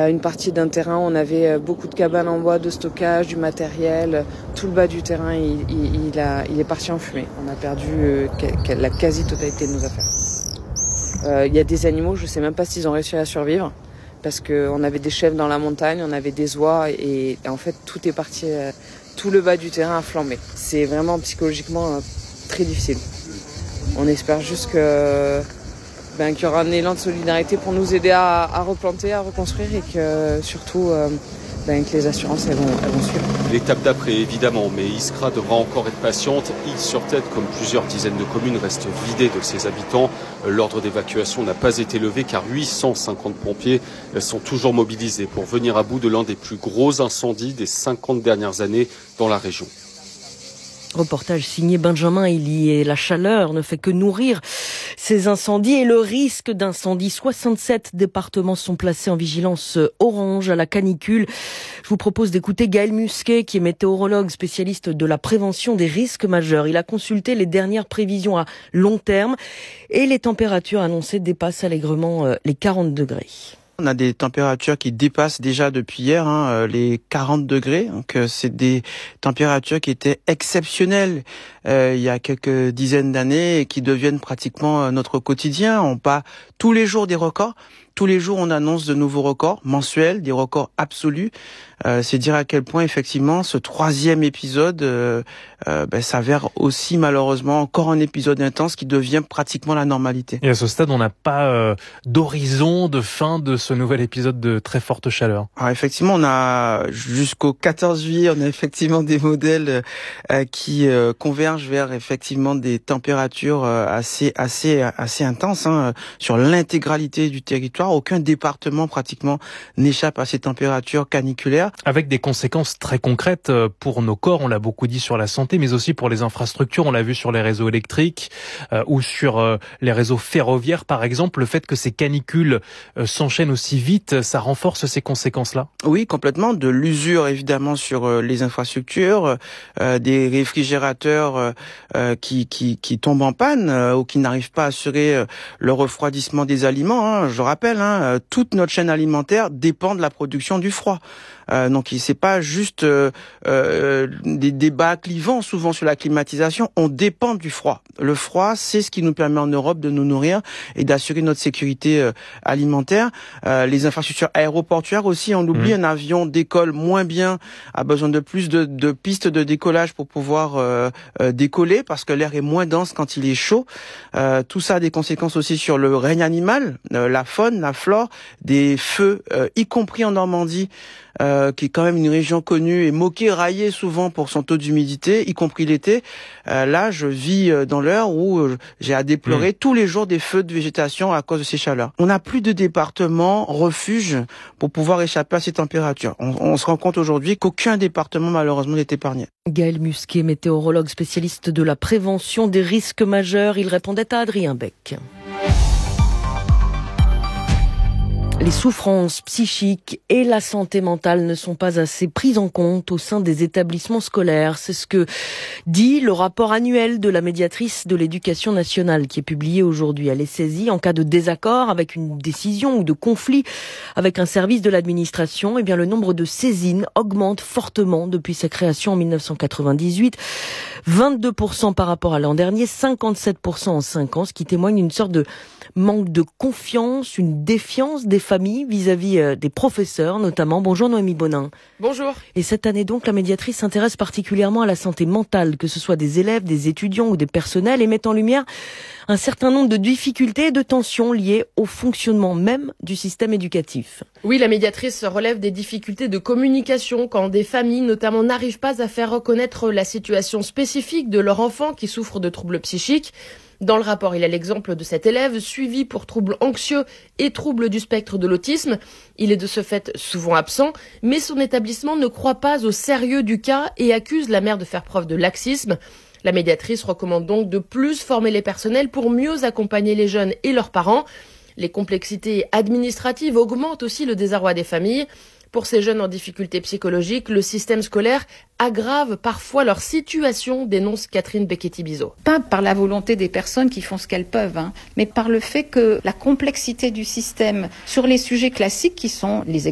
Une partie d'un terrain, on avait beaucoup de cabanes en bois, de stockage, du matériel. Tout le bas du terrain, il est parti en fumée. On a perdu la quasi-totalité de nos affaires. Il y a des animaux, je ne sais même pas s'ils ont réussi à survivre, parce qu'on avait des chèvres dans la montagne, on avait des oies, et en fait, tout est parti, tout le bas du terrain a flambé. C'est vraiment psychologiquement très difficile. On espère juste qu'il y aura un élan de solidarité pour nous aider à replanter, à reconstruire, et que surtout que les assurances elles vont suivre. L'étape d'après évidemment, mais Iskra devra encore être patiente. Île-sur-Tête, comme plusieurs dizaines de communes, reste vidée de ses habitants. L'ordre d'évacuation n'a pas été levé car 850 pompiers sont toujours mobilisés pour venir à bout de l'un des plus gros incendies des 50 dernières années dans la région. Reportage signé Benjamin Elie. La chaleur ne fait que nourrir ces incendies et le risque d'incendie. 67 départements sont placés en vigilance orange à la canicule. Je vous propose d'écouter Gaël Musquet, qui est météorologue spécialiste de la prévention des risques majeurs. Il a consulté les dernières prévisions à long terme et les températures annoncées dépassent allègrement les 40 degrés. On a des températures qui dépassent déjà depuis hier les 40 degrés. Donc c'est des températures qui étaient exceptionnelles il y a quelques dizaines d'années et qui deviennent pratiquement notre quotidien. On bat tous les jours des records. Tous les jours, on annonce de nouveaux records mensuels, des records absolus. C'est dire à quel point, effectivement, ce troisième épisode s'avère aussi, malheureusement, encore un épisode intense qui devient pratiquement la normalité. Et à ce stade, on n'a pas d'horizon, de fin de ce nouvel épisode de très forte chaleur. Alors, effectivement, on a jusqu'au 14 juillet, on a effectivement des modèles qui convergent vers, effectivement, des températures assez intenses sur l'intégralité du territoire. Aucun département pratiquement n'échappe à ces températures caniculaires. Avec des conséquences très concrètes pour nos corps, on l'a beaucoup dit sur la santé, mais aussi pour les infrastructures. On l'a vu sur les réseaux électriques ou sur les réseaux ferroviaires, par exemple. Le fait que ces canicules s'enchaînent aussi vite, ça renforce ces conséquences-là? Oui, complètement. De l'usure, évidemment, sur les infrastructures, des réfrigérateurs qui tombent en panne ou qui n'arrivent pas à assurer le refroidissement des aliments. Je rappelle, toute notre chaîne alimentaire dépend de la production du froid. Donc c'est pas juste des débats clivants souvent sur la climatisation, on dépend du froid. Le froid, c'est ce qui nous permet en Europe de nous nourrir et d'assurer notre sécurité alimentaire. Les infrastructures aéroportuaires aussi, on l'oublie, un avion décolle moins bien, a besoin de plus de pistes de décollage pour pouvoir décoller parce que l'air est moins dense quand il est chaud. Tout ça a des conséquences aussi sur le règne animal, la faune, la flore, des feux, y compris en Normandie, qui est quand même une région connue et moquée, raillée souvent pour son taux d'humidité, y compris l'été. Là, je vis dans l'heure où j'ai à déplorer tous les jours des feux de végétation à cause de ces chaleurs. On n'a plus de département refuge pour pouvoir échapper à ces températures. On se rend compte aujourd'hui qu'aucun département, malheureusement, n'est épargné. Gaël Musquet, météorologue spécialiste de la prévention des risques majeurs. Il répondait à Adrien Beck. Les souffrances psychiques et la santé mentale ne sont pas assez prises en compte au sein des établissements scolaires. C'est ce que dit le rapport annuel de la médiatrice de l'éducation nationale qui est publié aujourd'hui. Elle est saisie en cas de désaccord avec une décision ou de conflit avec un service de l'administration. Eh bien, le nombre de saisines augmente fortement depuis sa création en 1998. 22% par rapport à l'an dernier, 57% en 5 ans, ce qui témoigne d'une sorte de manque de confiance, une défiance des familles vis-à-vis des professeurs notamment. Bonjour Noémie Bonin. Bonjour. Et cette année donc, la médiatrice s'intéresse particulièrement à la santé mentale, que ce soit des élèves, des étudiants ou des personnels, et met en lumière un certain nombre de difficultés et de tensions liées au fonctionnement même du système éducatif. Oui, la médiatrice relève des difficultés de communication quand des familles notamment n'arrivent pas à faire reconnaître la situation spécifique de leur enfant qui souffre de troubles psychiques. Dans le rapport, il y a l'exemple de cet élève suivi pour troubles anxieux et troubles du spectre de l'autisme. Il est de ce fait souvent absent, mais son établissement ne croit pas au sérieux du cas et accuse la mère de faire preuve de laxisme. La médiatrice recommande donc de plus former les personnels pour mieux accompagner les jeunes et leurs parents. Les complexités administratives augmentent aussi le désarroi des familles. Pour ces jeunes en difficulté psychologique, le système scolaire aggrave parfois leur situation, dénonce Catherine Becchetti-Bizot. Pas par la volonté des personnes qui font ce qu'elles peuvent, mais par le fait que la complexité du système sur les sujets classiques qui sont les